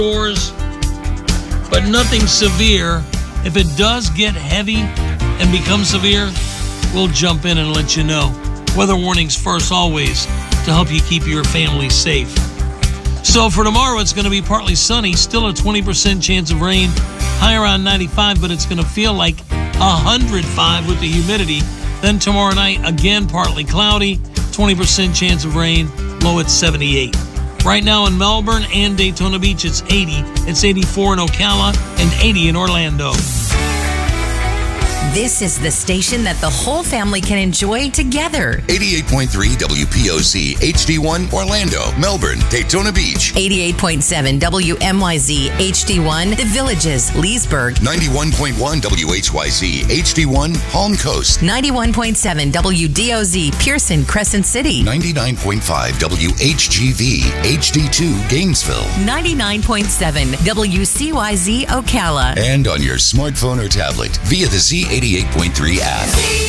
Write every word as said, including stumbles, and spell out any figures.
Doors, but nothing severe. If it does get heavy and become severe, we'll jump in and let you know. Weather warnings first always to help you keep your family safe. So for tomorrow, it's going to be partly sunny, still a twenty percent chance of rain, high around ninety-five, but it's going to feel like one hundred five with the humidity. Then tomorrow night, again, partly cloudy, twenty percent chance of rain, low at seventy-eight. Right now in Melbourne and Daytona Beach, it's eighty. It's eighty-four in Ocala and eighty in Orlando. This is the station that the whole family can enjoy together. eighty-eight point three W P O C H D one Orlando, Melbourne, Daytona Beach. eighty-eight point seven W M Y Z H D one The Villages, Leesburg. ninety-one point one W H Y Z H D one Palm Coast. ninety-one point seven W D O Z Pearson, Crescent City. ninety-nine point five W H G V H D two Gainesville. ninety-nine point seven W C Y Z Ocala. And on your smartphone or tablet via the Z eighty-eight point three app.